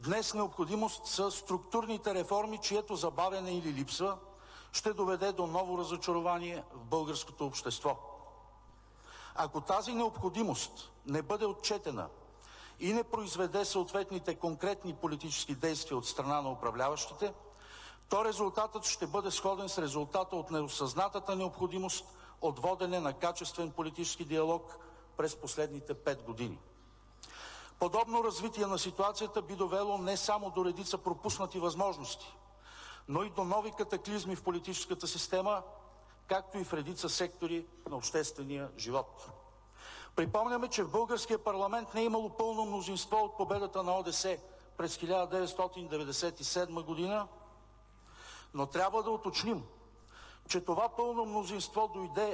Днес необходимост са структурните реформи, чието забавяне или липса ще доведе до ново разочарование в българското общество. Ако тази необходимост не бъде отчетена и не произведе съответните конкретни политически действия от страна на управляващите, то резултатът ще бъде сходен с резултата от неосъзнатата необходимост от водене на качествен политически диалог през последните 5 години. Подобно развитие на ситуацията би довело не само до редица пропуснати възможности, но и до нови катаклизми в политическата система, както и в редица сектори на обществения живот. Припомняме, че в българския парламент не е имало пълно мнозинство от победата на ОДС през 1997 година, но трябва да уточним, че това пълно мнозинство дойде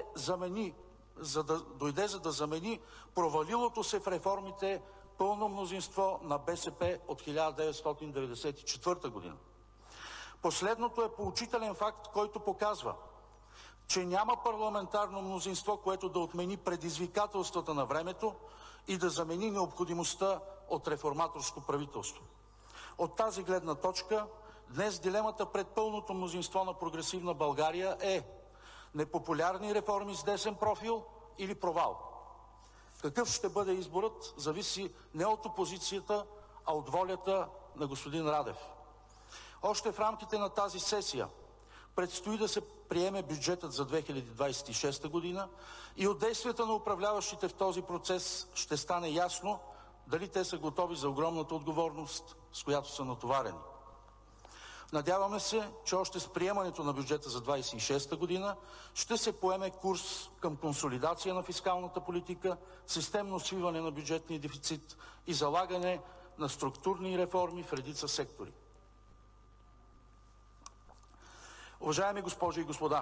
за да замени провалилото се в реформите пълно мнозинство на БСП от 1994 година. Последното е поучителен факт, който показва, че няма парламентарно мнозинство, което да отмени предизвикателствата на времето и да замени необходимостта от реформаторско правителство. От тази гледна точка днес дилемата пред пълното мнозинство на прогресивна България е непопулярни реформи с десен профил или провал. Какъв ще бъде изборът, зависи не от опозицията, а от волята на господин Радев. Още в рамките на тази сесия предстои да се приеме бюджетът за 2026 година и от действията на управляващите в този процес ще стане ясно дали те са готови за огромната отговорност, с която са натоварени. Надяваме се, че още с приемането на бюджета за 2026 година ще се поеме курс към консолидация на фискалната политика, системно свиване на бюджетния дефицит и залагане на структурни реформи в редица сектори. Уважаеми госпожи и господа,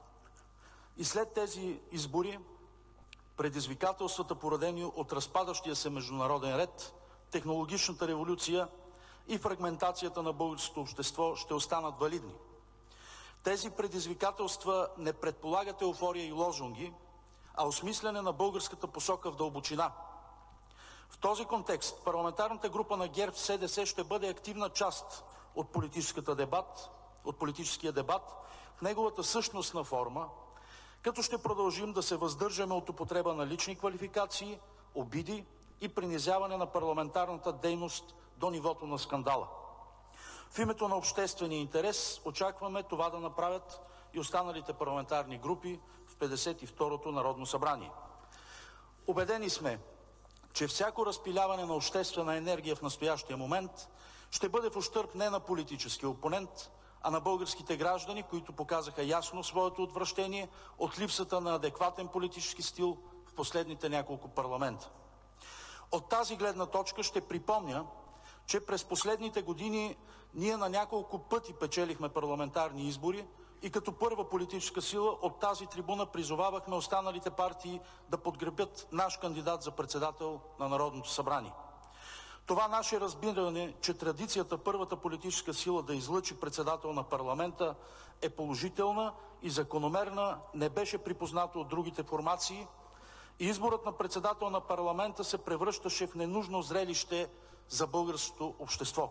и след тези избори предизвикателствата, породени от разпадащия се международен ред, технологичната революция и фрагментацията на българското общество ще останат валидни. Тези предизвикателства не предполагат еуфория и лозунги, а осмисляне на българската посока в дълбочина. В този контекст парламентарната група на ГЕРБ-СДС ще бъде активна част от политическия дебат в неговата същностна форма, като ще продължим да се въздържаме от употреба на лични квалификации, обиди и принизяване на парламентарната дейност до нивото на скандала. В името на обществения интерес очакваме това да направят и останалите парламентарни групи в 52-то Народно събрание. Убедени сме, че всяко разпиляване на обществена енергия в настоящия момент ще бъде в ущърб не на политическия опонент, а на българските граждани, които показаха ясно своето отвращение от липсата на адекватен политически стил в последните няколко парламента. От тази гледна точка ще припомня, че през последните години ние на няколко пъти печелихме парламентарни избори и като първа политическа сила от тази трибуна призовавахме останалите партии да подкрепят наш кандидат за председател на Народното събрание. Това наше разбиране, че традицията първата политическа сила да излъчи председател на парламента е положителна и закономерна, не беше припознато от другите формации и изборът на председател на парламента се превръщаше в ненужно зрелище за българското общество.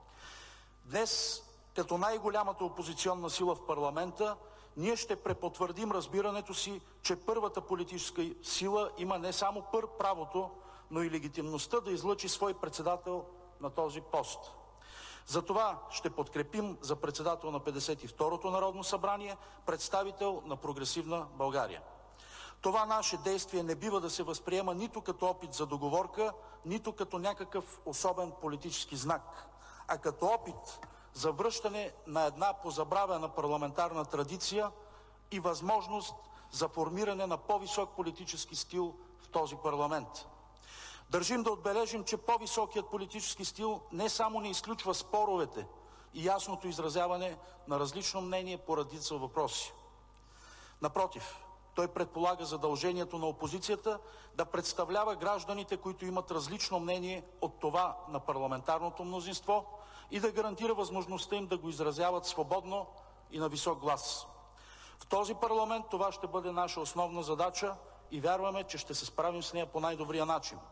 Днес, като най-голямата опозиционна сила в парламента, ние ще препотвърдим разбирането си, че първата политическа сила има не само правото, но и легитимността да излъчи свой председател на този пост. Затова ще подкрепим за председател на 52-то Народно събрание представител на прогресивна България. Това наше действие не бива да се възприема нито като опит за договорка, нито като някакъв особен политически знак, а като опит за връщане на една позабравена парламентарна традиция и възможност за формиране на по-висок политически стил в този парламент. Държим да отбележим, че по-високият политически стил не само не изключва споровете и ясното изразяване на различно мнение по редица въпроси. Напротив, той предполага задължението на опозицията да представлява гражданите, които имат различно мнение от това на парламентарното мнозинство и да гарантира възможността им да го изразяват свободно и на висок глас. В този парламент това ще бъде наша основна задача и вярваме, че ще се справим с нея по най-добрия начин.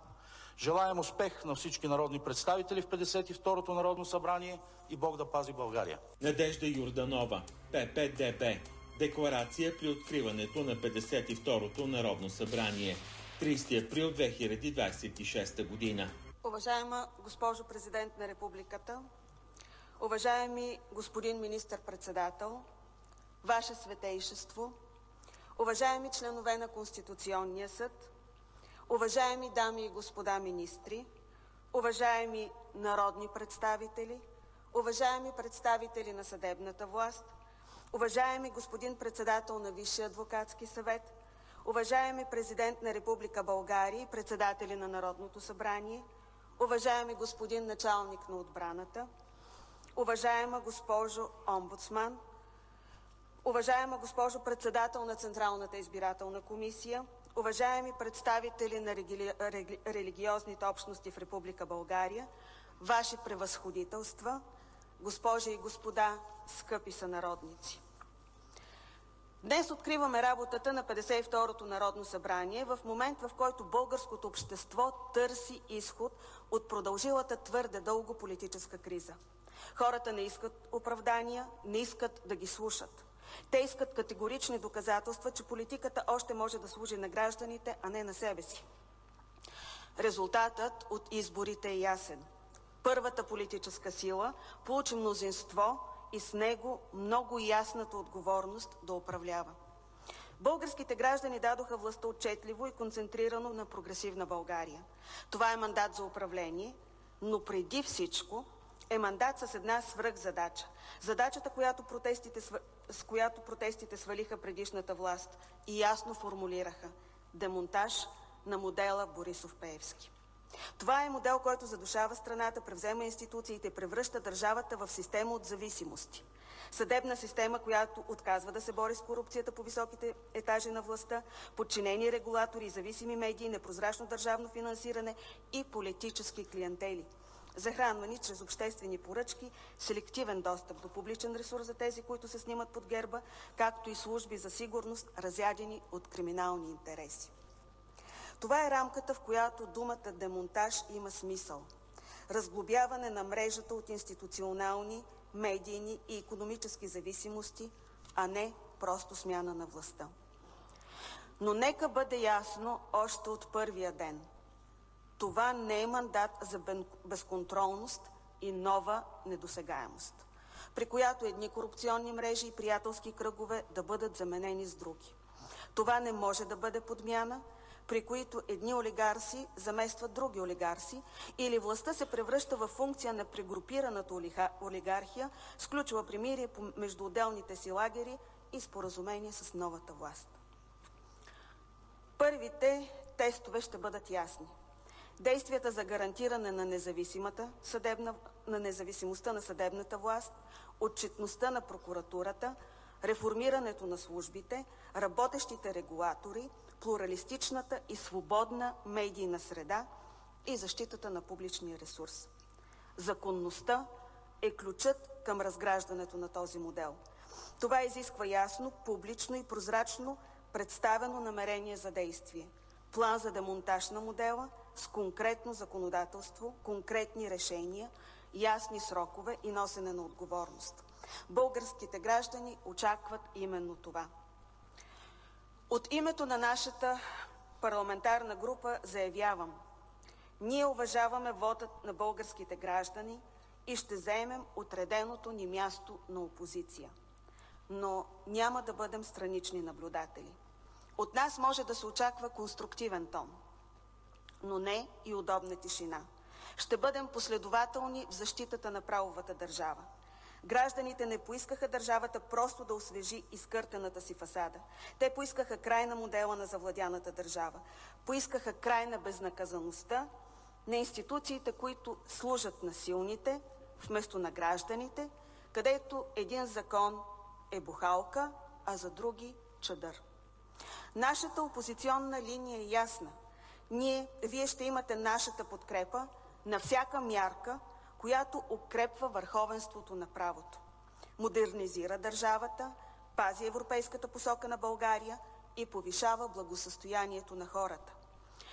Желаем успех на всички народни представители в 52-то Народно събрание и Бог да пази България. Надежда Йорданова, ППДБ. Декларация при откриването на 52-то Народно събрание. 30 април 2026 година. Уважаема госпожо Президент на Републиката, уважаеми господин Министър-председател, Ваше Светейшество, уважаеми членове на Конституционния съд, уважаеми дами и господа министри, уважаеми народни представители, уважаеми представители на съдебната власт, уважаеми господин председател на Висшия адвокатски съвет, уважаеми президент на Република България и председатели на Народното събрание, уважаеми господин началник на отбраната, уважаема госпожо омбудсман, уважаема госпожо председател на Централната избирателна комисия, уважаеми представители на религиозните общности в Република България, Ваши превъзходителства, госпожи и господа, скъпи сънародници! Днес откриваме работата на 52-то Народно събрание в момент, в който българското общество търси изход от продължилата твърде дълго политическа криза. Хората не искат оправдания, не искат да ги слушат. Те искат категорични доказателства, че политиката още може да служи на гражданите, а не на себе си. Резултатът от изборите е ясен. Първата политическа сила получи мнозинство и с него много ясната отговорност да управлява. Българските граждани дадоха властта отчетливо и концентрирано на прогресивна България. Това е мандат за управление, но преди всичко е мандат с една свръхзадача. Задачата, с която протестите свалиха предишната власт и ясно формулираха – демонтаж на модела Борисов-Пеевски. Това е модел, който задушава страната, превзема институциите и превръща държавата в система от зависимости. Съдебна система, която отказва да се бори с корупцията по високите етажи на властта, подчинени регулатори, зависими медии, непрозрачно държавно финансиране и политически клиентели. Захранвани чрез обществени поръчки, селективен достъп до публичен ресурс за тези, които се снимат под герба, както и служби за сигурност, разядени от криминални интереси. Това е рамката, в която думата демонтаж има смисъл. Разглобяване на мрежата от институционални, медийни и икономически зависимости, а не просто смяна на властта. Но нека бъде ясно още от първия ден. Това не е мандат за безконтролност и нова недосегаемост, при която едни корупционни мрежи и приятелски кръгове да бъдат заменени с други. Това не може да бъде подмяна, при които едни олигарси заместват други олигарси или властта се превръща в функция на прегрупираната олигархия, сключва примирие между отделните си лагери и споразумение с новата власт. Първите тестове ще бъдат ясни. Действията за гарантиране на независимостта на съдебната власт, отчетността на прокуратурата, реформирането на службите, работещите регулатори, плуралистичната и свободна медийна среда и защитата на публичния ресурс. Законността е ключът към разграждането на този модел. Това изисква ясно, публично и прозрачно представено намерение за действие. План за демонтаж на модела с конкретно законодателство, конкретни решения, ясни срокове и носене на отговорност. Българските граждани очакват именно това. От името на нашата парламентарна група заявявам: ние уважаваме вотът на българските граждани и ще заемем отреденото ни място на опозиция. Но няма да бъдем странични наблюдатели. От нас може да се очаква конструктивен тон, но не и удобна тишина. Ще бъдем последователни в защитата на правовата държава. Гражданите не поискаха държавата просто да освежи изкъртената си фасада. Те поискаха край на модела на завладяната държава. Поискаха край на безнаказаността, на институциите, които служат на силните, вместо на гражданите, където един закон е бухалка, а за други чадър. Нашата опозиционна линия е ясна. Вие ще имате нашата подкрепа на всяка мярка, която укрепва върховенството на правото, модернизира държавата, пази европейската посока на България и повишава благосъстоянието на хората.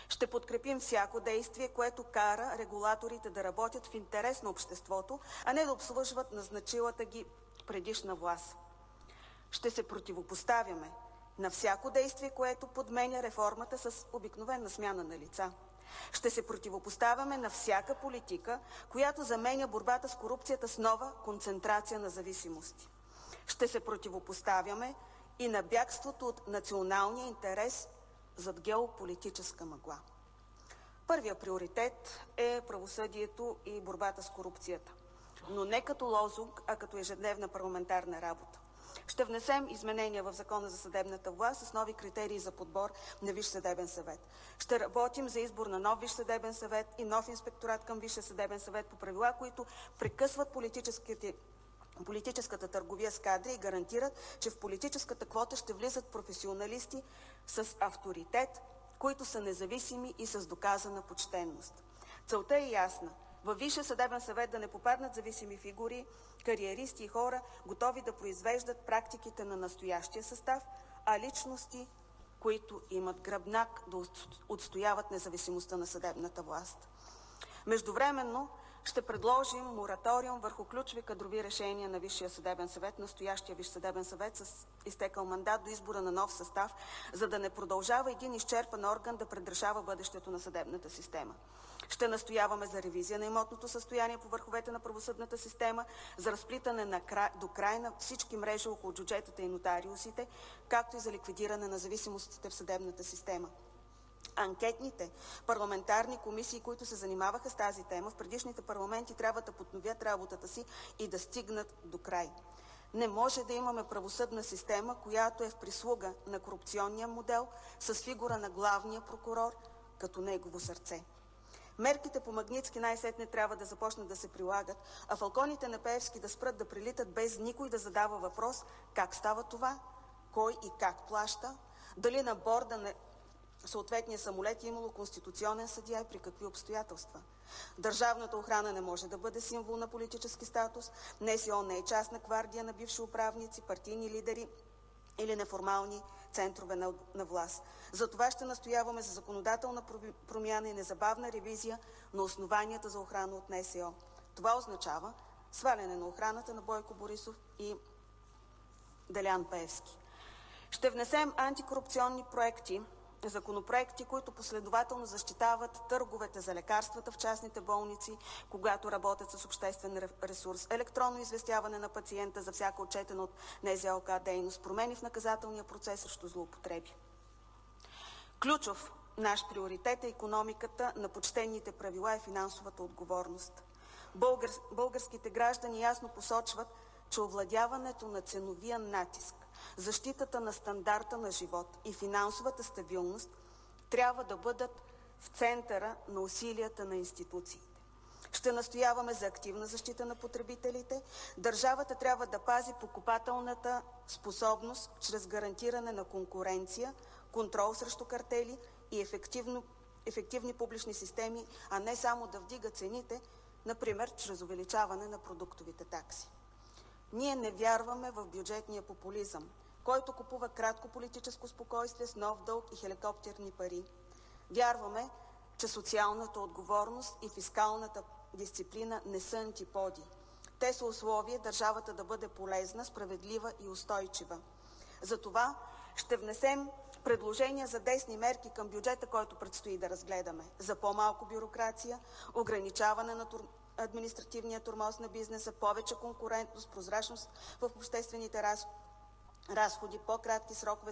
Ще подкрепим всяко действие, което кара регулаторите да работят в интерес на обществото, а не да обслужват назначилата ги предишна власт. Ще се противопоставяме на всяко действие, което подменя реформата с обикновена смяна на лица. Ще се противопоставяме на всяка политика, която заменя борбата с корупцията с нова концентрация на зависимости. Ще се противопоставяме и на бягството от националния интерес зад геополитическа мъгла. Първият приоритет е правосъдието и борбата с корупцията, но не като лозунг, а като ежедневна парламентарна работа. Ще внесем изменения в Закона за съдебната власт с нови критерии за подбор на Висш съдебен съвет. Ще работим за избор на нов Висш съдебен съвет и нов инспекторат към Висшия съдебен съвет по правила, които прекъсват политическата търговия с кадри и гарантират, че в политическата квота ще влизат професионалисти с авторитет, които са независими и с доказана почтенност. Целта е ясна. Във Висшия съдебен съвет да не попаднат зависими фигури, кариеристи и хора, готови да произвеждат практиките на настоящия състав, а личности, които имат гръбнак да отстояват независимостта на съдебната власт. Междувременно ще предложим мораториум върху ключови кадрови решения на Висшия съдебен съвет, настоящия Висш съдебен съвет с изтекал мандат до избора на нов състав, за да не продължава един изчерпан орган да предрешава бъдещето на съдебната система. Ще настояваме за ревизия на имотното състояние по върховете на правосъдната система, за разплитане до край на всички мрежи около джуджетата и нотариусите, както и за ликвидиране на зависимостите в съдебната система. Анкетните парламентарни комисии, които се занимаваха с тази тема в предишните парламенти, трябва да подновят работата си и да стигнат до край. Не може да имаме правосъдна система, която е в прислуга на корупционния модел с фигура на главния прокурор като негово сърце. Мерките по Магнитски най-сетне трябва да започнат да се прилагат, а фалконите на Пеевски да спрат да прилитат без никой да задава въпрос как става това, кой и как плаща, дали на борда на съответния самолет е имало конституционен съдия и при какви обстоятелства. Държавната охрана не може да бъде символ на политически статус, НСО не е частна гвардия на бивши управници, партийни лидери или неформални центрове на власт. Затова ще настояваме за законодателна промяна и незабавна ревизия на основанията за охрана от НСО. Това означава сваляне на охраната на Бойко Борисов и Делян Пеевски. Ще внесем антикорупционни законопроекти, които последователно защитават търговете за лекарствата в частните болници, когато работят с обществен ресурс, електронно известяване на пациента за всяка отчетена от НЗОК дейност, промени в наказателния процес срещу злоупотреби. Ключов наш приоритет е икономиката на почтените правила и финансовата отговорност. Българските граждани ясно посочват, че овладяването на ценовия натиск, защитата на стандарта на живот и финансовата стабилност трябва да бъдат в центъра на усилията на институциите. Ще настояваме за активна защита на потребителите. Държавата трябва да пази покупателната способност чрез гарантиране на конкуренция, контрол срещу картели и ефективни публични системи, а не само да вдига цените, например чрез увеличаване на продуктовите такси. Ние не вярваме в бюджетния популизъм, който купува кратко политическо спокойствие с нов дълг и хеликоптерни пари. Вярваме, че социалната отговорност и фискалната дисциплина не са антиподи. Те са условия държавата да бъде полезна, справедлива и устойчива. Затова ще внесем предложения за десни мерки към бюджета, който предстои да разгледаме. За по-малко бюрокрация, ограничаване на административния тормоз на бизнеса, повече конкурентност, прозрачност в обществените разходи, по-кратки срокове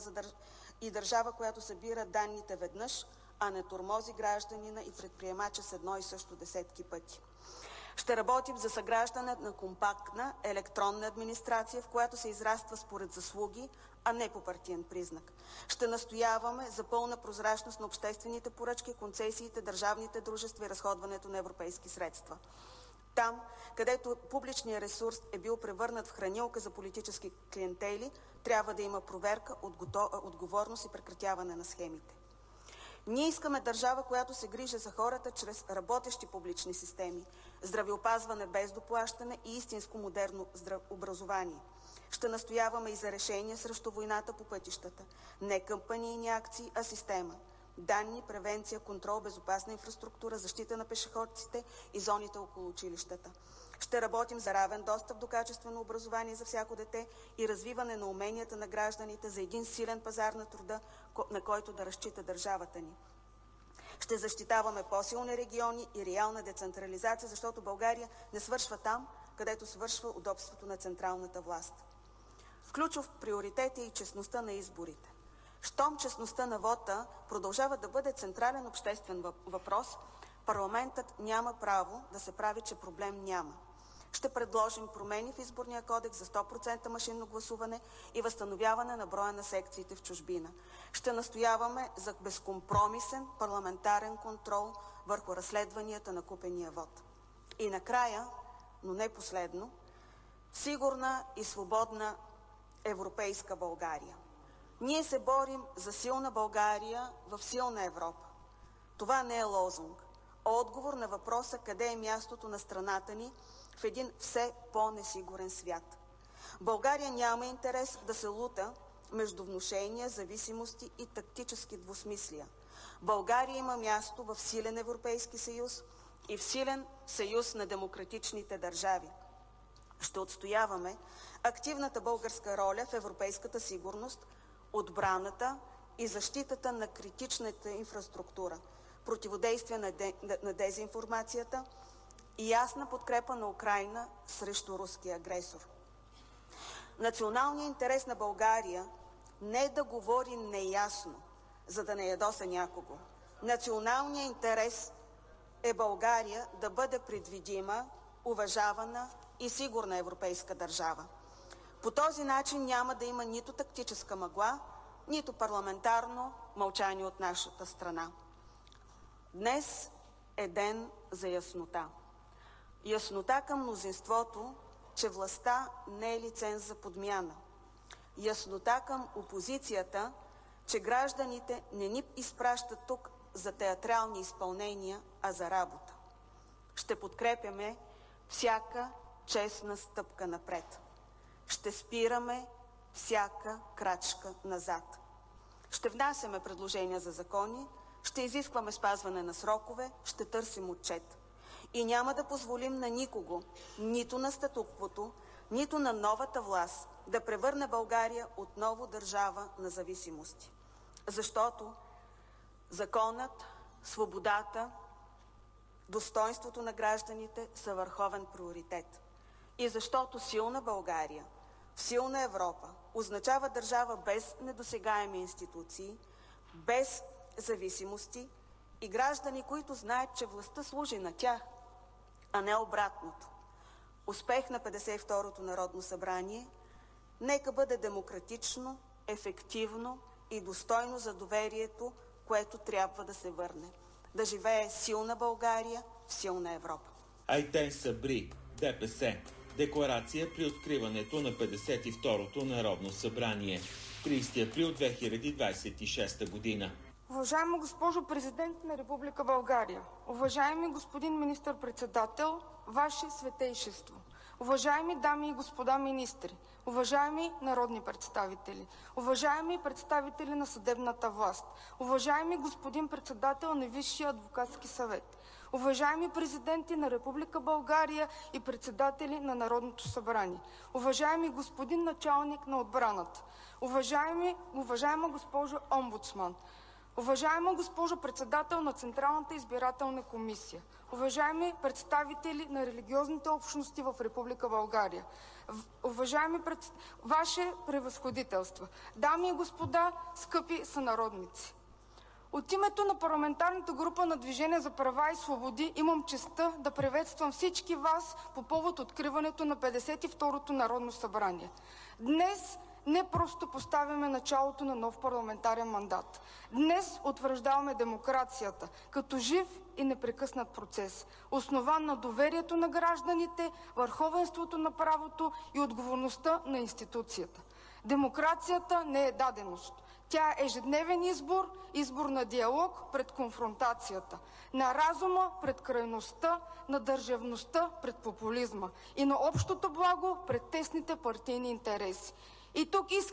и държава, която събира данните веднъж, а не тормози гражданина и предприемача с едно и също десетки пъти. Ще работим за съграждане на компактна електронна администрация, в която се израства според заслуги, а не по партиен признак. Ще настояваме за пълна прозрачност на обществените поръчки, концесиите, държавните дружества и разходването на европейски средства. Там, където публичният ресурс е бил превърнат в хранилка за политически клиентели, трябва да има проверка, отговорност и прекратяване на схемите. Ние искаме държава, която се грижи за хората чрез работещи публични системи, здравеопазване без доплащане и истинско модерно образование. Ще настояваме и за решение срещу войната по пътищата. Не кампанийни акции, а система. данни, превенция, контрол, безопасна инфраструктура, защита на пешеходците и зоните около училищата. Ще работим за равен достъп до качествено образование за всяко дете и развиване на уменията на гражданите за един силен пазар на труда, на който да разчита държавата ни. Ще защитаваме по-силни региони и реална децентрализация, защото България не свършва там, където свършва удобството на централната власт. Ключов приоритет е и честността на изборите. Щом честността на вота продължава да бъде централен обществен въпрос, парламентът няма право да се прави, че проблем няма. Ще предложим промени в изборния кодекс за 100% машинно гласуване и възстановяване на броя на секциите в чужбина. Ще настояваме за безкомпромисен парламентарен контрол върху разследванията на купения вот. И накрая, но не последно, сигурна и свободна европейска България. Ние се борим за силна България в силна Европа. Това не е лозунг, а отговор на въпроса къде е мястото на страната ни в един все по-несигурен свят. България няма интерес да се лута между внушения, зависимости и тактически двусмислия. България има място в силен Европейски съюз и в силен съюз на демократичните държави. Ще отстояваме активната българска роля в европейската сигурност, отбраната и защитата на критичната инфраструктура, противодействие на дезинформацията и ясна подкрепа на Украйна срещу руския агресор. Националният интерес на България не е да говори неясно, за да не ядоса някого. Националният интерес е България да бъде предвидима, уважавана и сигурна европейска държава. По този начин няма да има нито тактическа мъгла, нито парламентарно мълчание от нашата страна. Днес е ден за яснота. Яснота към мнозинството, че властта не е лиценз за подмяна. Яснота към опозицията, че гражданите не ни изпращат тук за театрални изпълнения, а за работа. Ще подкрепяме всяка честна стъпка напред. Ще спираме всяка крачка назад. Ще внасяме предложения за закони, ще изискваме спазване на срокове, ще търсим отчет. И няма да позволим на никого, нито на статуквото, нито на новата власт, да превърне България отново държава на зависимости. Защото законът, свободата, достоинството на гражданите са върховен приоритет. И защото силна България, в силна Европа означава държава без недосегаеми институции, без зависимости и граждани, които знаят, че властта служи на тях, а не обратното. Успех на 52-то Народно събрание нека бъде демократично, ефективно и достойно за доверието, което трябва да се върне. Да живее силна България в силна Европа. Айтен Сабри, ДПС. Декларация при откриването на 52-то Народно събрание. 30 април 2026 година. Уважаема госпожо Президент на Република България, уважаеми господин министър-председател, Ваше Светейшество, уважаеми дами и господа министри, уважаеми народни представители, уважаеми представители на съдебната власт, уважаеми господин председател на Висшия адвокатски съвет, уважаеми президенти на Република България и председатели на Народното събрание, уважаеми господин началник на отбраната, уважаема госпожо омбудсман, уважаема госпожо председател на Централната избирателна комисия, уважаеми представители на религиозните общности в Република България, уважаеми Ваше превъзходителство, дами и господа, скъпи сънародници! От името на парламентарната група на Движение за права и свободи имам честта да приветствам всички вас по повод откриването на 52-то Народно събрание. Днес не просто поставяме началото на нов парламентарен мандат. Днес утвърждаваме демокрацията като жив и непрекъснат процес, основан на доверието на гражданите, върховенството на правото и отговорността на институцията. Демокрацията не е даденост. Тя е ежедневен избор, избор на диалог пред конфронтацията, на разума пред крайността, на държавността пред популизма и на общото благо пред тесните партийни интереси. И тук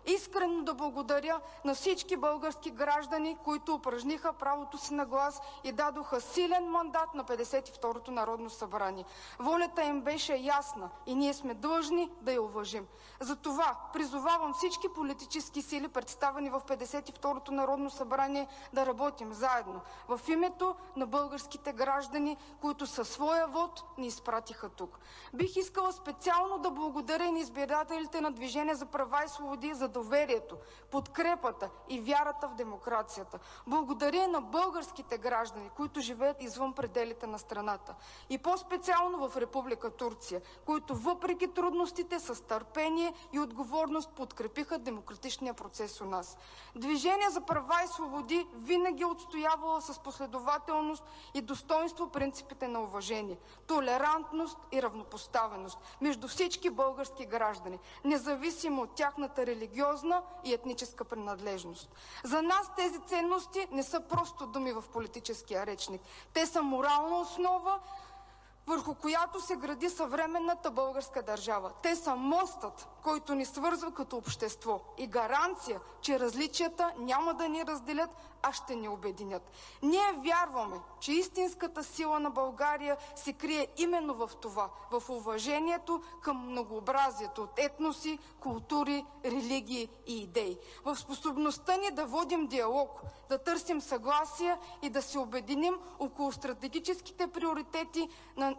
Искрено да благодаря на всички български граждани, които упражниха правото си на глас и дадоха силен мандат на 52-то Народно събрание. Волята им беше ясна и ние сме длъжни да я уважим. Затова призовавам всички политически сили, представени в 52-то Народно събрание, да работим заедно в името на българските граждани, които със своя вод ни изпратиха тук. Бих искала специално да благодаря на избирателите на Движение за права и свободи за доверието, подкрепата и вярата в демокрацията. Благодаря на българските граждани, които живеят извън пределите на страната. И по-специално в Република Турция, които въпреки трудностите с търпение и отговорност подкрепиха демократичния процес у нас. Движение за права и свободи винаги е отстоявала с последователност и достоинство принципите на уважение, толерантност и равнопоставеност между всички български граждани, независимо от тяхната религиозна и етническа принадлежност. За нас тези ценности не са просто думи в политическия речник. Те са морална основа, върху която се гради съвременната българска държава. Те са мостът, който ни свързва като общество и гаранция, че различията няма да ни разделят, а ще ни обединят. Ние вярваме, че истинската сила на България се крие именно в това, в уважението към многообразието от етноси, култури, религии и идеи. В способността ни да водим диалог, да търсим съгласие и да се обединим около стратегическите приоритети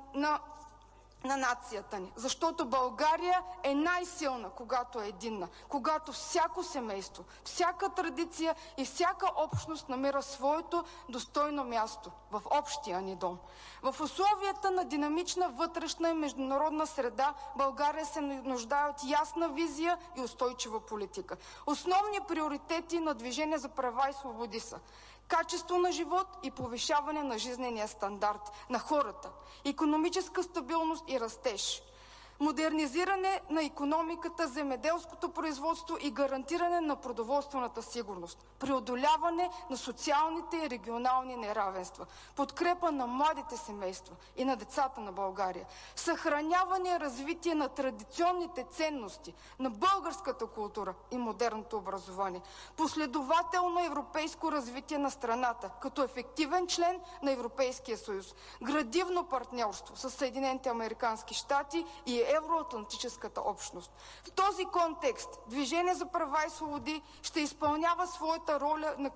на нацията ни. Защото България е най-силна, когато е единна. Когато всяко семейство, всяка традиция и всяка общност намира своето достойно място в общия ни дом. В условията на динамична вътрешна и международна среда България се нуждае от ясна визия и устойчива политика. Основни приоритети на Движение за права и свободи са качество на живот и повишаване на жизнения стандарт на хората, икономическа стабилност и растеж, модернизиране на икономиката, земеделското производство и гарантиране на продоволствената сигурност, преодоляване на социалните и регионални неравенства, подкрепа на младите семейства и на децата на България, съхраняване и развитие на традиционните ценности, на българската култура и модерното образование, последователно европейско развитие на страната като ефективен член на Европейския съюз, градивно партньорство с Съединените американски щати и евроатлантическата общност. В този контекст Движение за права и свободи ще изпълнява своята роля на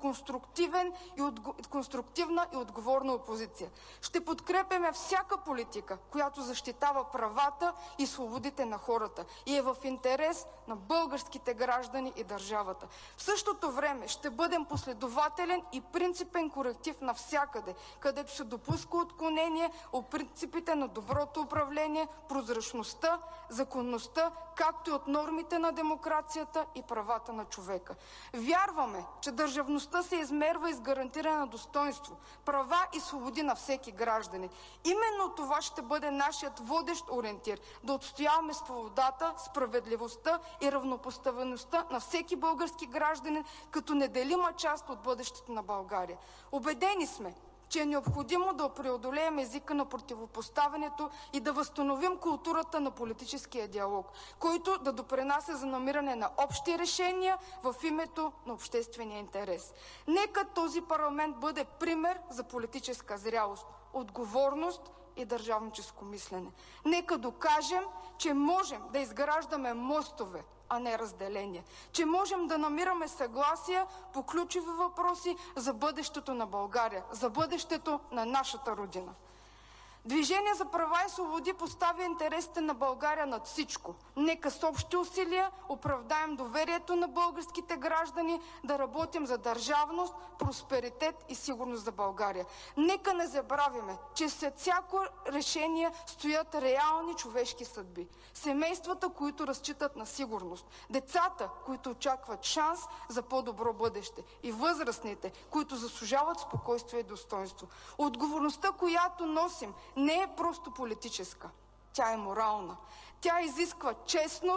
конструктивна и отговорна опозиция. Ще подкрепяме всяка политика, която защитава правата и свободите на хората и е в интерес на българските граждани и държавата. В същото време ще бъдем последователен и принципен коректив навсякъде, където се допуска отклонение от принципите на доброто управление, прозрачността, законността, както и от нормите на демокрацията и правата на човека. Вярваме, че държавността се измерва и с гарантиране на достоинство, права и свободи на всеки гражданин. Именно това ще бъде нашият водещ ориентир – да отстояваме свободата, справедливостта и равнопоставеността на всеки български гражданин като неделима част от бъдещето на България. Убедени сме, че е необходимо да преодолеем езика на противопоставянето и да възстановим културата на политическия диалог, който да допринася за намиране на общи решения в името на обществения интерес. Нека този парламент бъде пример за политическа зрялост, отговорност и държавническо мислене. Нека докажем, че можем да изграждаме мостове, а не разделение. Че можем да намираме съгласие по ключови въпроси за бъдещето на България, за бъдещето на нашата родина. Движение за права и свободи поставя интересите на България над всичко. Нека с общи усилия оправдаем доверието на българските граждани да работим за държавност, просперитет и сигурност за България. Нека не забравяме, че след всяко решение стоят реални човешки съдби. Семействата, които разчитат на сигурност. Децата, които очакват шанс за по-добро бъдеще. И възрастните, които заслужават спокойствие и достоинство. Отговорността, която носим, не е просто политическа. Тя е морална. Тя изисква честност,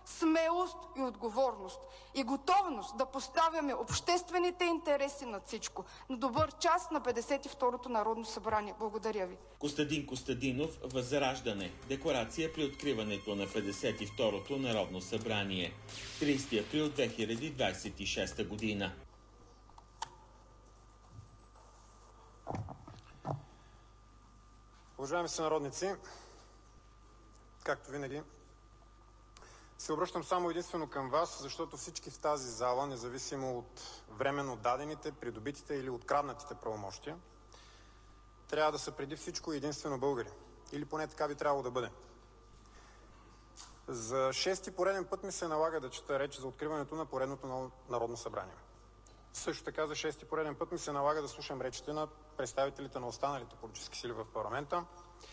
смелост и отговорност и готовност да поставяме обществените интереси над всичко. На добър час на 52-то Народно събрание. Благодаря ви. Костадин Костадинов, Възраждане. Декларация при откриването на 52-то Народно събрание. 30 април 2026 година. Уважаеми сънародници, както винаги, се обръщам само единствено към вас, защото всички в тази зала, независимо от временно дадените, придобитите или откраднатите правомощия, трябва да са преди всичко единствено българи. Или поне така би трябвало да бъде. За шести пореден път ми се налага да чета реч за откриването на поредното Народно събрание. Също така за шести пореден път ми се налага да слушам речите на представителите на останалите политически сили в парламента.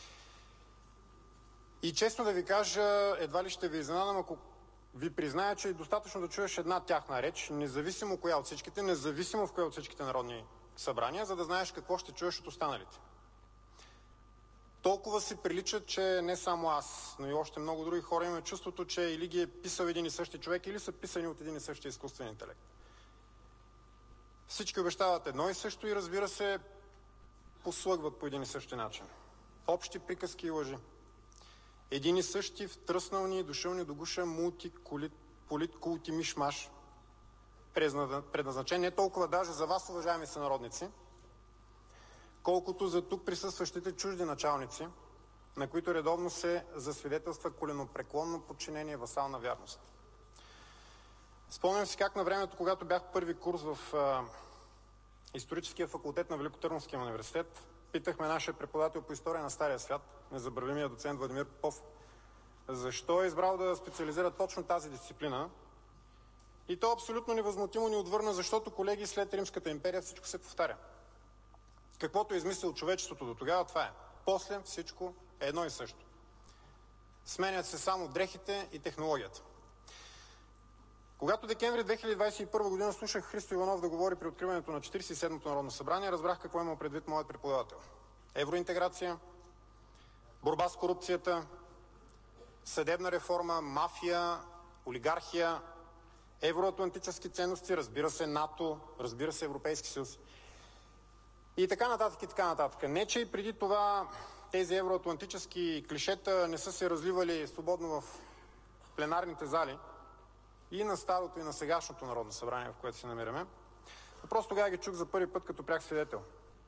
И честно да ви кажа, едва ли ще ви изненадам, ако ви призная, че е достатъчно да чуеш една тяхна реч, независимо коя от всичките, независимо в кое от всичките народни събрания, за да знаеш какво ще чуеш от останалите. Толкова си приличат, че не само аз, но и още много други хора имаме чувството, че или ги е писал един и същи човек, или са писани от един и същи изкуствен интелект. Всички обещават едно и също и, разбира се, послъгват по един и същи начин. Общи приказки и лъжи. Един и същи втръснални и дошълни до гуша политкулти мишмаш, предназначен не толкова даже за вас, уважаеми сънародници, колкото за тук присъстващите чужди началници, на които редовно се засвидетелства коленопреклонно подчинение, васална вярност. Спомням си как на времето, когато бях първи курс в историческия факултет на Великотърновския университет, питахме нашия преподавател по история на Стария свят, незабравимия доцент Владимир Попов, защо е избрал да специализира точно тази дисциплина. И то абсолютно невъзмутимо ни отвърна, защото, колеги, след Римската империя всичко се повтаря. Каквото е измислил човечеството до тогава, това е. После всичко е едно и също. Сменят се само дрехите и технологията. Когато декември 2021 година слушах Христо Иванов да говори при откриването на 47-то Народно събрание, разбрах какво има предвид моят преподавател. Евроинтеграция, борба с корупцията, съдебна реформа, мафия, олигархия, евроатлантически ценности, разбира се НАТО, разбира се Европейски съюз. И така нататък, и така нататък. Не, че и преди това тези евроатлантически клишета не са се разливали свободно в пленарните зали, и на старото, и на сегашното Народно събрание, в което се намираме. Но просто тогава ги чух за първи път като пряк свидетел.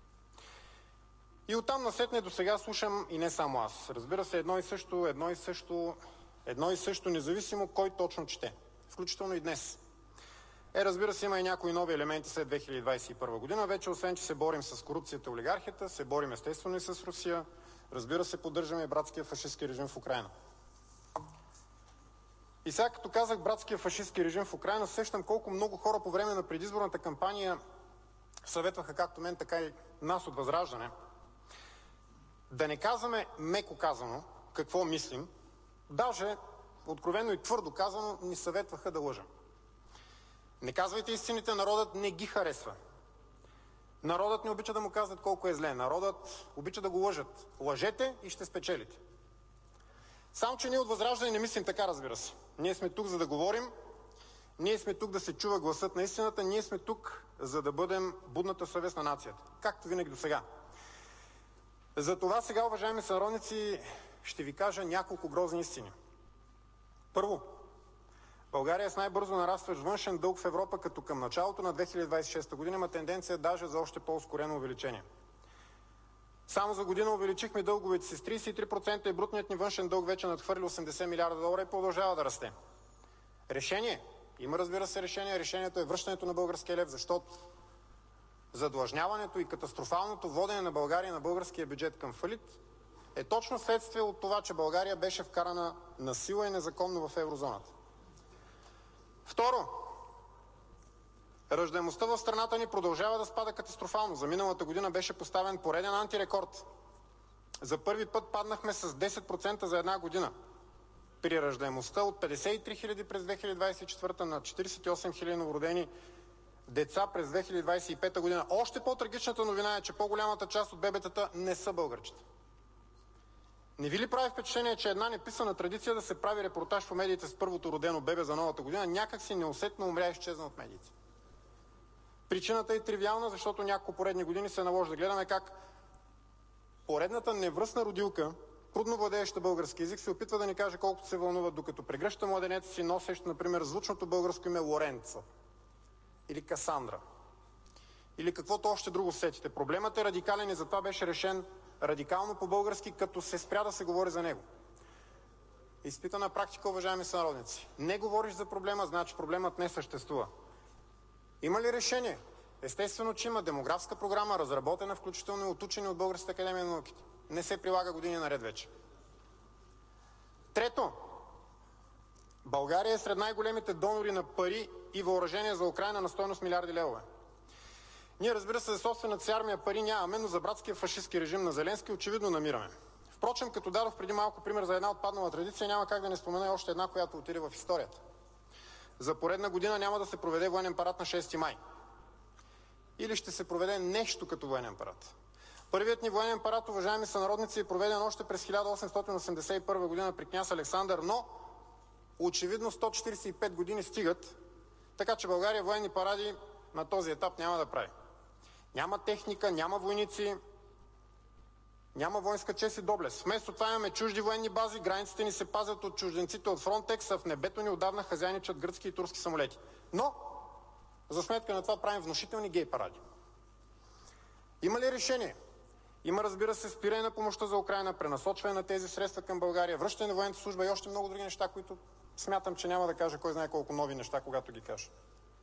И оттам насетне до сега слушам и не само аз. Разбира се, едно и също, независимо кой точно чете. Включително и днес. Разбира се, има и някои нови елементи след 2021 година. Вече, освен че се борим с корупцията и олигархията, се борим естествено и с Русия. Разбира се, поддържаме и братския фашистски режим в Украйна. И сега, като казах братския фашистски режим в Украйна, сещам колко много хора по време на предизборната кампания съветваха както мен, така и нас от Възраждане да не казваме меко казано какво мислим, даже откровено и твърдо казано ни съветваха да лъжем. Не казвайте истините, народът не ги харесва. Народът не обича да му казват колко е зле. Народът обича да го лъжат. Лъжете и ще спечелите. Само че ние от Възраждане не мислим така, разбира се. Ние сме тук, за да говорим. Ние сме тук да се чува гласът на истината. Ние сме тук, за да бъдем будната съвест на нацията. Както винаги до сега. Затова сега, уважаеми сънародници, ще ви кажа няколко грозни истини. Първо, България с най-бързо нарастващ външен дълг в Европа, като към началото на 2026 година има тенденция даже за още по-ускорено увеличение. Само за година увеличихме дълговете си с 33% и брутният ни външен дълг вече надхвърли 80 милиарда долара и продължава да расте. Решение? Има, разбира се, решение. Решението е връщането на българския лев, защото задлъжняването и катастрофалното водене на България и на българския бюджет към фалит е точно следствие от това, че България беше вкарана насила и незаконно в еврозоната. Второ, раждаемостта в страната ни продължава да спада катастрофално. За миналата година беше поставен пореден антирекорд. За първи път паднахме с 10% за една година. При раждаемостта от 53 хиляди през 2024 на 48 хиляди новородени деца през 2025 година. Още по-трагичната новина е, че по-голямата част от бебетата не са българчета. Не ви ли прави впечатление, че една неписана традиция да се прави репортаж по медиите с първото родено бебе за новата година някак си неусетно умря и изчезна от медиите? Причината е тривиална, защото няколко поредни години се наложи да гледаме как поредната невръстна родилка, трудно владееща български език, се опитва да ни каже колкото се вълнува, докато прегръща младенеца си, носещ, например, звучното българско име Лоренцо или Касандра. Или каквото още друго сетите. Проблемът е радикален и затова беше решен радикално по-български, като се спря да се говори за него. Изпитана практика, уважаеми сънародници. Не говориш за проблема, значи проблемът не съществува. Има ли решение? Естествено, че има демографска програма, разработена включително и от учени от Българската академия на науките. Не се прилага години наред вече. Трето, България е сред най-големите донори на пари и въоръжение за Украйна на стойност милиарди левове. Ние, разбира се, за собствената си армия пари нямаме, но за братския фашистски режим на Зеленски очевидно намираме. Впрочем, като дадох преди малко пример за една отпаднала традиция, няма как да не спомена и още една, която отиде в историята. За поредна година няма да се проведе военен парад на 6 май. Или ще се проведе нещо като военен парад. Първият ни военен парад, уважаеми сънародници, е проведен още през 1881 година при княз Александър, но очевидно 145 години стигат, така че България военни паради на този етап няма да прави. Няма техника, няма войници, няма воинска чест и доблест. Вместо това имаме чужди военни бази, границите ни се пазят от чужденците от Фронтекс, а в небето ни отдавна хазяйничат гръцки и турски самолети. Но за сметка на това правим внушителни гей паради. Има ли решение? Има, разбира се, спиране на помощта за Украйна, пренасочване на тези средства към България, връщане на военната служба и още много други неща, които смятам, че няма да кажа кой знае колко нови неща, когато ги кажа.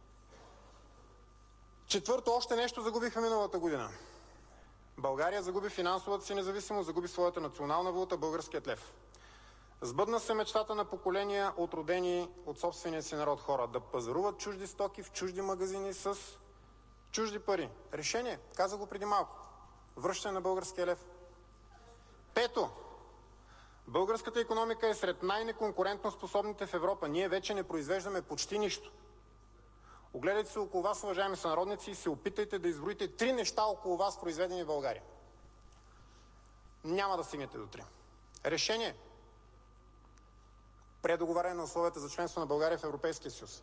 Четвърто, още нещо загубихме миналата година. България загуби финансовата си независимост, загуби своята национална валута, българският лев. Сбъдна се мечтата на поколения, отродени от собствения си народ хора, да пазаруват чужди стоки в чужди магазини с чужди пари. Решение, каза го преди малко. Връщане на българския лев. Пето, българската икономика е сред най-неконкурентно способните в Европа. Ние вече не произвеждаме почти нищо. Огледайте се около вас, уважаеми сънародници, и се опитайте да изброите 3 неща около вас, произведени в България. Няма да стигнете до 3. Решение. Предоговаряне на условията за членство на България в Европейския съюз.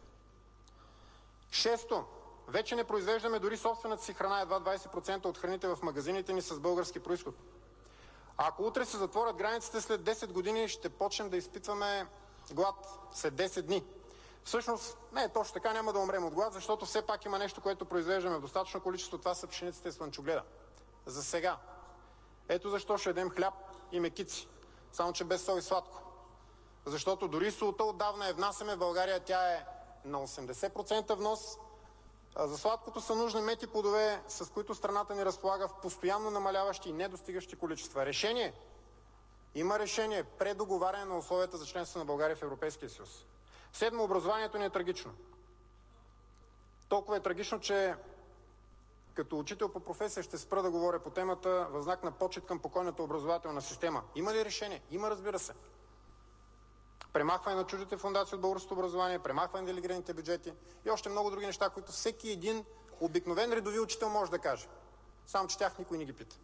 Шесто. Вече не произвеждаме дори собствената си храна, едва 20% от храните в магазините ни с български произход. Ако утре се затворят границите, след 10 години ще почнем да изпитваме глад. След 10 дни. Всъщност, не е точно така, няма да умрем от глад, защото все пак има нещо, което произвеждаме в достатъчно количество. Това са пшеницата и слънчогледа. За сега. Ето защо ще ядем хляб и мекици. Само че без сол и сладко. Защото дори солта отдавна внасяме в България, тя е на 80% внос. А за сладкото са нужни мети плодове, с които страната ни разполага в постоянно намаляващи и недостигащи количества. Решение? Има решение. Предоговаряне на условията за членство на България в Европейския съюз. Седмо, образованието ни е трагично. Толкова е трагично, че като учител по професия ще спра да говоря по темата в знак на почит към покойната образователна система. Има ли решение? Има, разбира се. Премахване на чуждите фондации от българското образование, премахване на делегираните бюджети и още много други неща, които всеки един обикновен редови учител може да каже. Само че тях никой не ги пита.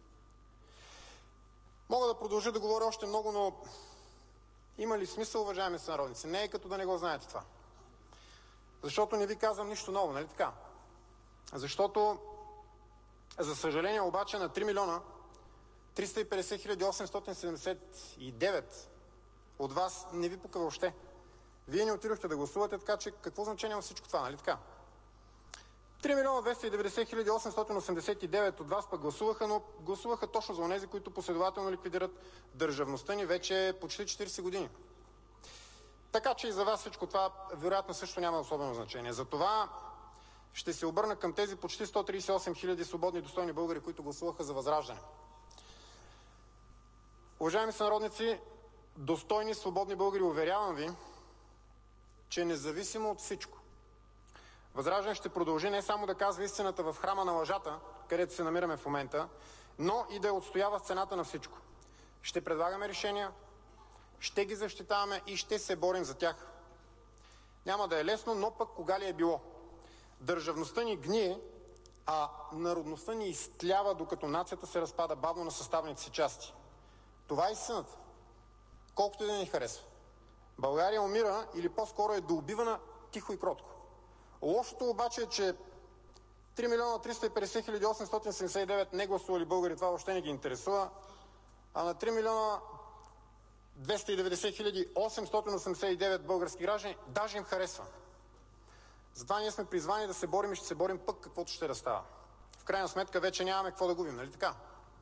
Мога да продължа да говоря още много, но има ли смисъл, уважаеми сънародници? Не е като да не го знаете това. Защото не ви казвам нищо ново, нали така? Защото, за съжаление обаче, на 3 милиона 350 879 от вас не ви пука въобще. Вие не отидохте да гласувате, така че какво значение има всичко това, нали така? 3 милиона 290 889 от вас пък гласуваха, но гласуваха точно за онези, които последователно ликвидират държавността ни вече почти 40 години. Така че и за вас всичко това вероятно също няма особено значение. Затова ще се обърна към тези почти 138 хиляди свободни и достойни българи, които гласуваха за Възраждане. Уважаеми сънародници, достойни, свободни българи, уверявам ви, че независимо от всичко, Възраждане ще продължи не само да казва истината в храма на лъжата, където се намираме в момента, но и да я отстоява в цената на всичко. Ще предлагаме решения, ще ги защитаваме и ще се борим за тях. Няма да е лесно, но пък кога ли е било? Държавността ни гние, а народността ни изтлява, докато нацията се разпада бавно на съставните си части. Това е истината. колкото и да ни харесва. България умира или по-скоро е доубивана тихо и кротко. Лошото обаче е, че 3 милиона 350 хиляди 879 не гласували българи, това въобще не ги интересува, а на 3 милиона 290 хиляди 889 български граждани даже им харесва. Затова ние сме призвани да се борим и ще се борим пък каквото ще да става. В крайна сметка вече нямаме какво да губим, нали така?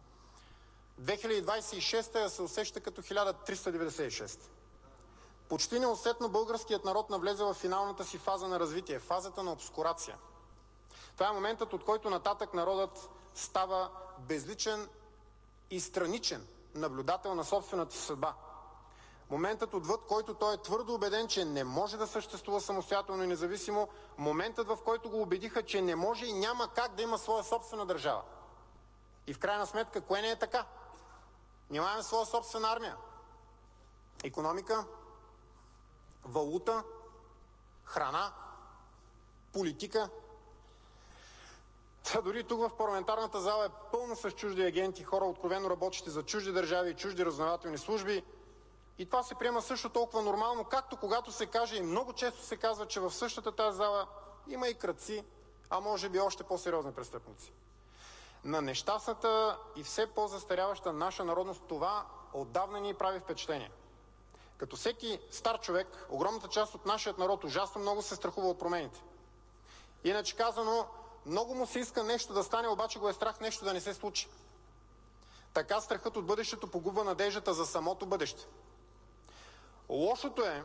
2026 се усеща като 1396. Почти неусетно българският народ навлезе в финалната си фаза на развитие, фазата на обскурация. Това е моментът, от който нататък народът става безличен и страничен наблюдател на собствената си съдба. Моментът, отвъд който той е твърдо убеден, че не може да съществува самостоятелно и независимо. Моментът, в който го убедиха, че не може и няма как да има своя собствена държава. И в крайна сметка, кое не е така? Нямаме своя собствена армия, икономика, валута, храна, политика. Дори тук в парламентарната зала е пълно с чужди агенти, хора откровено работещи за чужди държави и чужди разузнавателни служби. И това се приема също толкова нормално, както когато се каже, и много често се казва, че в същата тази зала има и крадци, а може би още по-сериозни престъпници. На нещастната и все по-застаряваща наша народност това отдавна ни прави впечатление. Като всеки стар човек, огромната част от нашият народ ужасно много се страхува от промените. Иначе казано, много му се иска нещо да стане, обаче го е страх нещо да не се случи. Така страхът от бъдещето погубва надеждата за самото бъдеще. Лошото е,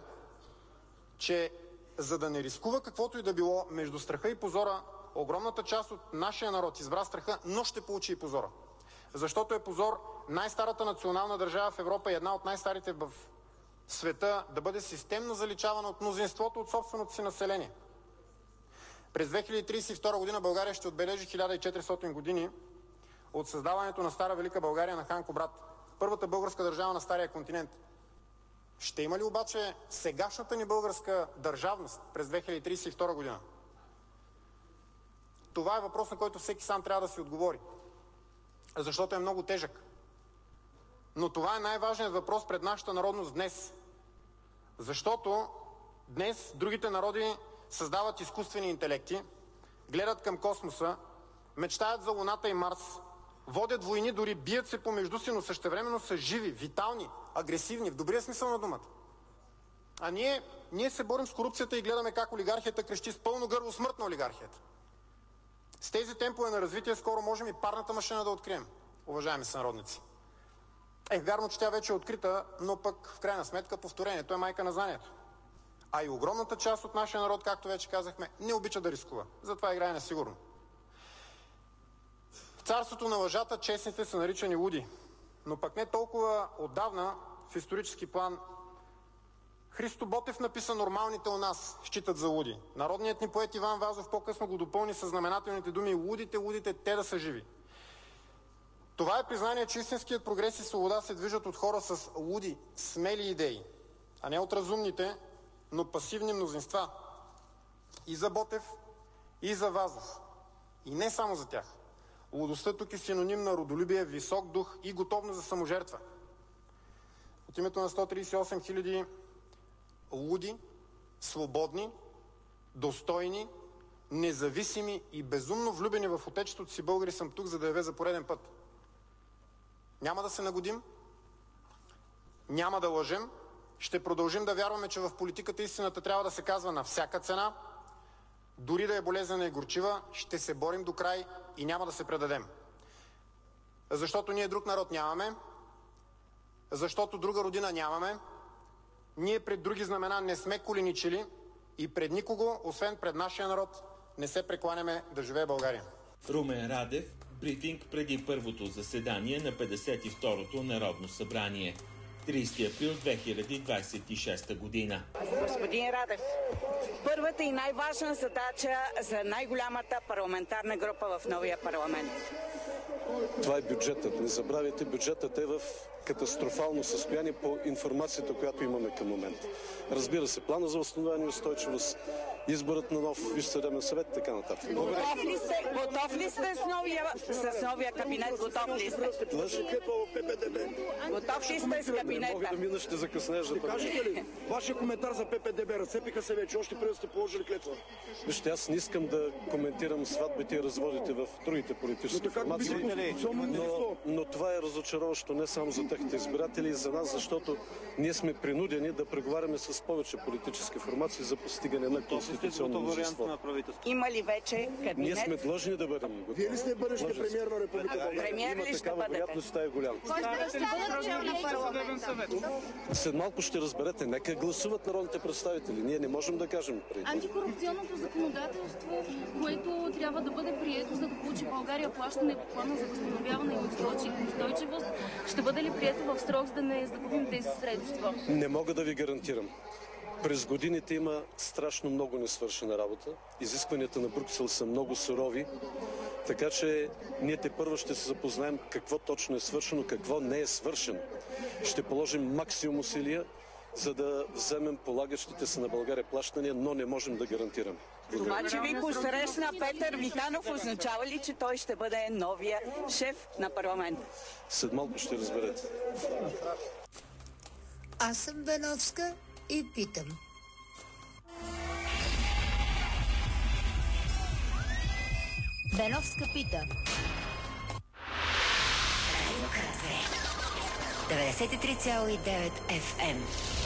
че за да не рискува каквото и да било между страха и позора, огромната част от нашия народ избра страха, но ще получи и позора. Защото е позор най-старата национална държава в Европа и една от най-старите в света да бъде системно заличавана от мнозинството от собственото си население. През 2032 година България ще отбележи 1400 години от създаването на Стара Велика България на хан Кубрат, първата българска държава на Стария континент. Ще има ли обаче сегашната ни българска държавност през 2032 година? Това е въпрос, на който всеки сам трябва да си отговори, защото е много тежък. Но това е най-важният въпрос пред нашата народност днес. Защото днес другите народи създават изкуствени интелекти, гледат към космоса, мечтаят за Луната и Марс, водят войни, дори бият се помежду си, но същевременно са живи, витални, агресивни, в добрия смисъл на думата. А ние се борим с корупцията и гледаме как олигархията крещи с пълно гърло смърт на олигархията. С тези темпове на развитие скоро можем и парната машина да открием, уважаеми сънародници. Вярно, че тя вече е открита, но пък в крайна сметка повторението е майка на знанието. А и огромната част от нашия народ, както вече казахме, не обича да рискува. Затова играе несигурно. В царството на лъжата честните са наричани луди. Но пък не толкова отдавна в исторически план Христо Ботев написа нормалните у нас считат за луди. Народният ни поет Иван Вазов по-късно го допълни със знаменателните думи лудите, те да са живи. Това е признание, че истинският прогрес и свобода се движат от хора с луди, смели идеи, а не от разумните, но пасивни мнозинства. И за Ботев, и за Вазов. И не само за тях. Лудостта тук е синоним на родолюбие, висок дух и готовност за саможертва. От името на 138 хиляди луди, свободни, достойни, независими и безумно влюбени в отечеството си българи съм тук, за да явя за пореден път. Няма да се нагодим, няма да лъжем, ще продължим да вярваме, че в политиката истината трябва да се казва на всяка цена, дори да е болезнена и горчива, ще се борим до край и няма да се предадем. Защото ние друг народ нямаме, защото друга родина нямаме, ние пред други знамена не сме коленичили и пред никого, освен пред нашия народ, не се прекланяме да живее България. Румен Радев, брифинг преди първото заседание на 52-то Народно събрание. 30 април 2026 година. Господин Радев, първата и най-важна задача за най-голямата парламентарна група в новия парламент. Това е бюджетът. Не забравяйте, бюджетът е в катастрофално състояние по информацията, която имаме към момента. Разбира се, плана за възстановяване и устойчивост, изборът на нов Висш съдебен съвет и така нататък. Готов ли сте с новия кабинет? Готов ли сте? Готов ли сте с кабинета? Мога да мина, ще закъснеш да кажете ли, вашия коментар за ППДБ, разцепиха се вече, още преди да сте положили клетва. Вижте, аз не искам да коментирам сватбите и разводите в другите политически формации, но това е разочароващо не само за техните избиратели и за нас, защото ние сме принудени да преговаряме с повече политически формации за постигане на конституционно мнозинство. Има ли вече кабинет? Ние сме длъжни да бъдем готови. Вие ли сте бъдещи премиер на Република България? Премиер ли ще бъдете? Вероятността е голяма. След малко ще разберете. Нека гласуват народните представители. Ние не можем да кажем преди. Антикорупционното законодателство, което трябва да бъде прието, за да получи България плащане по плана за възстановяване и устойчивост, ще бъде ли прието в срок, за да не загубим тези средства? Не мога да ви гарантирам. През годините има страшно много несвършена работа. Изискванията на Брюксел са много сурови, така че ние тепърва ще се запознаем какво точно е свършено, какво не е свършено. Ще положим максимум усилия, за да вземем полагащите се на България плащания, но не можем да гарантираме. Това, че ви посрещна Петър Витанов, означава ли, че той ще бъде новия шеф на парламент? След малко ще разберете. Аз съм Беновска и питам. Беновска пита. 93,9 FM.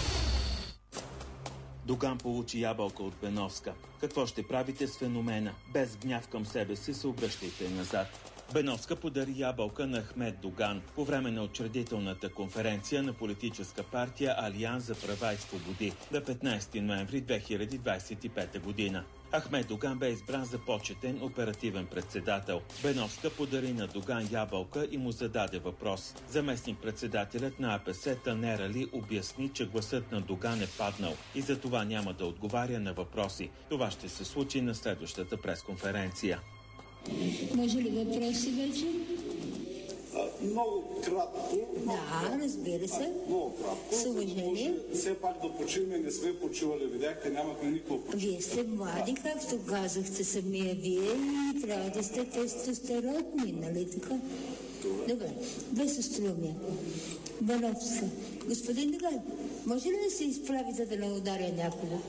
Доган получи ябълка от Беновска. Какво ще правите с феномена? Без гняв към себе си се обръщайте назад. Беновска подари ябълка на Ахмед Доган по време на учредителната конференция на политическа партия Алианс за права и свободи на 15 ноември 2025 година. Ахмед Доган бе избран за почетен оперативен председател. Беновска подари на Доган ябълка и му зададе въпрос. Заместник-председателят на АПС Танер Али обясни, че гласът на Доган е паднал и за това няма да отговаря на въпроси. Това ще се случи на следващата пресконференция. Може ли въпроси вече? Много кратко. Да, разбира се. Много кратко. С уважение. Все пак да почиваме, не сме почивали. Видяхте, нямахме никакво почиване. Вие сте млади, както казахте самия вие, и трябва да сте тестостеронни, нали така? Добре, без остроумие. Беновска. Господин Доган, може ли да се изправите да не ударя някого?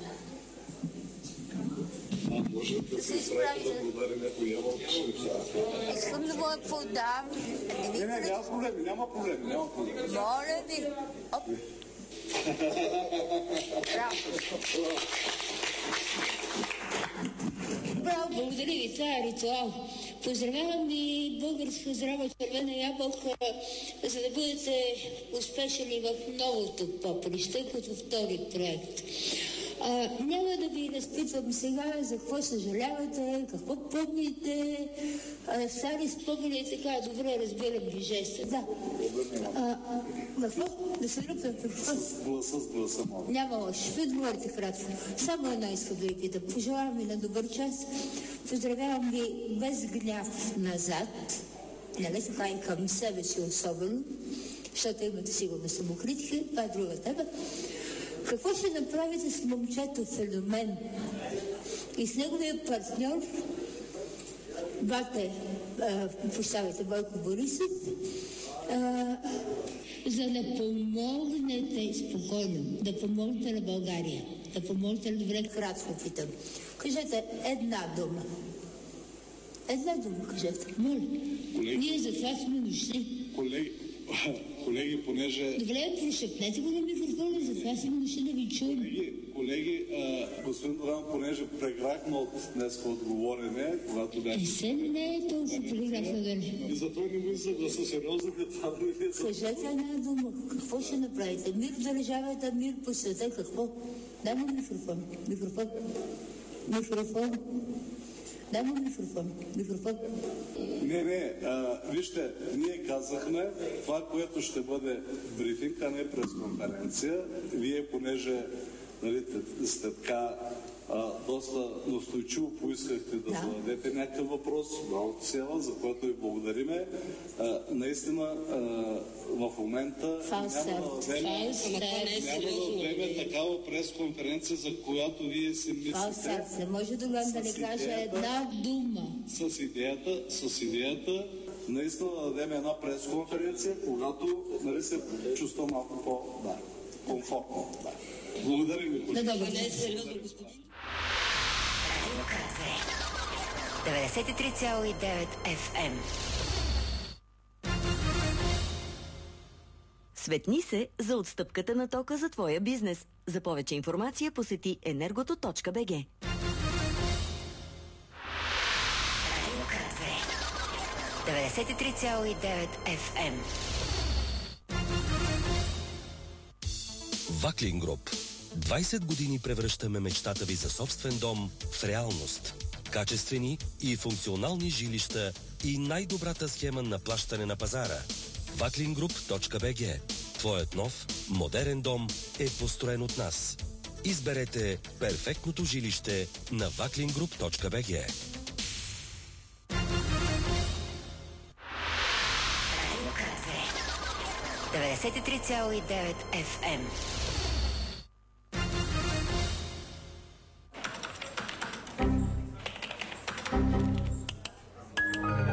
Може да се изправите да удари някой ябълка. Искам да му я подам. Няма проблеми, няма проблеми. Моля ви. Оп. Браво, благодаря ви, това е ритуал. Поздравявам ви българска здрава червена ябълка, за да бъдете успешни в новото поприще, като втори проект. Няма да ви разпитвам сега за какво съжалявате, какво помните, стари спомени и така, добре разбирам ви жеста. Да. Какво? Да се ръпнем? С гласа. Няма лошо. Ви отговорите кратко. Само едно искам да ви питам. Пожелавам ви на добър час. Поздравявам ви без гняв назад. Нали така и към себе си особено, защото имате сигурно самокритика. Това е друга тема. Какво ще направите с момчето Феномен и с неговия партньор, Бойко Борисов, за да помогнете спокойно, да помогнете на България, да помогнете на добре, кратко питам. Кажете една дума. Една дума кажете. Моля. Ние за това сме дошли. Колеги, понеже... Добре, прошепнете го на микрофона, затова сме дошли да ви чуем. Колеги, господин Доган, понеже преграхме от днес отговорене, когато бях... Не е толкова преграхна да не. И затова не мисля да са сериозни това да не са... Кажете една дума. Какво ще направите? Мир в държавата, мир по света, какво? Дай му микрофон. Дай му микрофон. Не, вижте, ние казахме това, което ще бъде брифинг, а не пресконференция. Вие, понеже сте така доста настойчиво поискахте да зададете някакъв въпрос, малко села, за което ви благодариме. Наистина в момента няма да дадем такава пресконференция, за която вие си мислите. Не може да не кажа една дума. С идеята наистина да дадем една пресконференция, когато се чувства малко по-комфортно. Благодаря ви. Радио К2 93,9 FM. Светни се за отстъпката на тока за твоя бизнес. За повече информация посети energoto.bg. Радио К2 93,9 FM. Ваклин Груп. 20 години превръщаме мечтата ви за собствен дом в реалност. Качествени и функционални жилища и най-добрата схема на плащане на пазара. Vaklingroup.bg. Твоят нов, модерен дом е построен от нас. Изберете перфектното жилище на Vaklingroup.bg. 93,9 FM.